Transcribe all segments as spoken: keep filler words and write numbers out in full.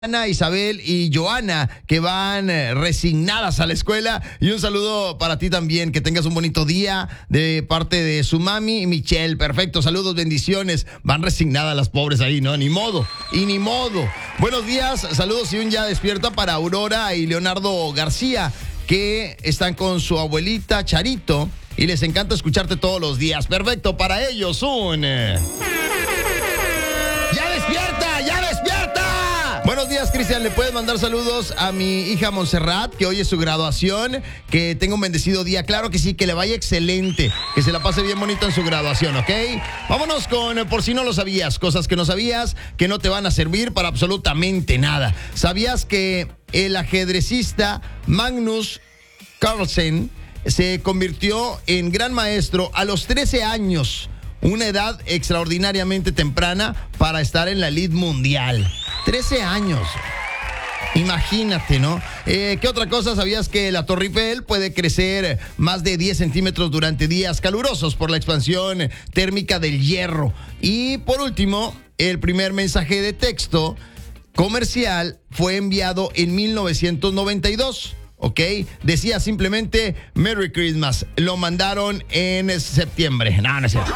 Ana, Isabel y Joana, que van eh, resignadas a la escuela. Y un saludo para ti también, que tengas un bonito día de parte de su mami, Michelle. Perfecto, saludos, bendiciones. Van resignadas las pobres ahí, ¿no? Ni modo, y ni modo. Buenos días, saludos y un ya despierta para Aurora y Leonardo García, que están con su abuelita Charito y les encanta escucharte todos los días. Perfecto, para ellos un... eh, ¡Ya despierta! ¡Ya despierta! Buenos días, Cristian. ¿Le puedes mandar saludos a mi hija Montserrat, que hoy es su graduación? Que tenga un bendecido día. Claro que sí, que le vaya excelente. Que se la pase bien bonito en su graduación, ¿ok? Vámonos con, eh, por si no lo sabías, cosas que no sabías, que no te van a servir para absolutamente nada. ¿Sabías que el ajedrecista Magnus Carlsen se convirtió en gran maestro a los trece años? Una edad extraordinariamente temprana para estar en la elite mundial. trece años. Imagínate, ¿no? Eh, ¿Qué otra cosa? ¿Sabías que la Torre Eiffel puede crecer más de diez centímetros durante días calurosos por la expansión térmica del hierro? Y por último, el primer mensaje de texto comercial fue enviado en mil novecientos noventa y dos. ¿Ok? Decía simplemente Merry Christmas. Lo mandaron en septiembre. No, no es cierto.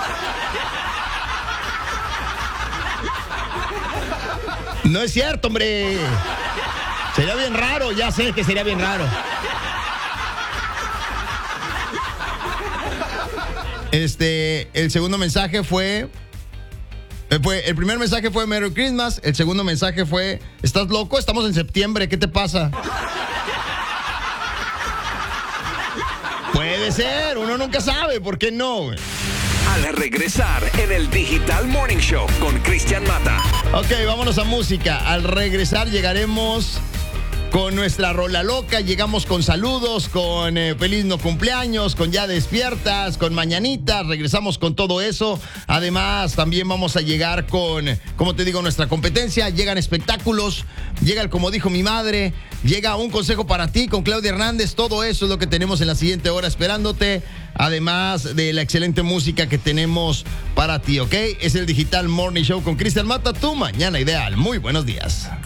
No es cierto, hombre. Sería bien raro, ya sé que sería bien raro. Este, el segundo mensaje fue... fue el primer mensaje fue Merry Christmas. El segundo mensaje fue: ¿estás loco? Estamos en septiembre, ¿qué te pasa? Puede ser, uno nunca sabe, ¿por qué no? Al regresar en el Digital Morning Show con Cristian Mata. Ok, vámonos a música. Al regresar llegaremos con nuestra rola loca. Llegamos con saludos, con eh, feliz no cumpleaños, con ya despiertas, con mañanitas. Regresamos con todo eso. Además, también vamos a llegar con, como te digo, nuestra competencia. Llegan espectáculos, llega el como dijo mi madre, llega un consejo para ti con Claudia Hernández. Todo eso es lo que tenemos en la siguiente hora esperándote. Además de la excelente música que tenemos para ti, ¿ok? Es el Digital Morning Show con Cristian Mata, tu mañana ideal. Muy buenos días.